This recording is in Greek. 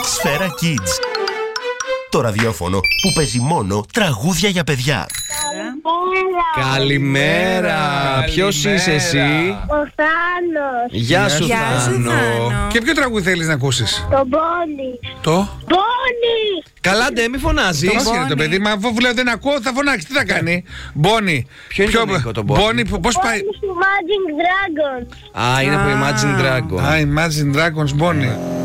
Σφαίρα Kids. Το ραδιόφωνο που παίζει μόνο τραγούδια για παιδιά. Καλημέρα. Ποιος είσαι εσύ? Ο Θάνος. Γεια σου Θάνο. Και ποιο τραγούδι θέλεις να ακούσεις? Το Μπόνι. Το? Μπόνι. Καλά ντε, μη φωνάζεις. Όχι ρε το παιδί, μα αφού λέω δεν ακούω θα φωνάξει, τι θα κάνει? Μπόνι. Ποιο είναι τον ήχο, το Μπόνι? Μπόνι, πώς πάει? Μπόνι του Magic Dragon. Α, είναι από Imagine Dragon. Α, Imagine Dragons, Μπόνι.